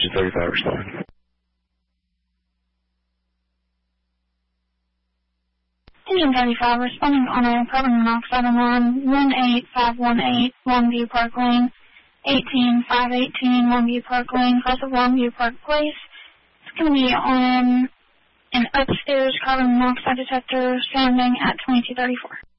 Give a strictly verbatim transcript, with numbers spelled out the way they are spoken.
Engine thirty-five responding. Engine thirty-five responding on a carbon monoxide alarm one eight five one eight, Longview Park Lane, eighteen five eighteen, Longview Park Lane, south of Longview Park Place. It's going to be on an upstairs carbon monoxide detector sounding at twenty-two thirty-four.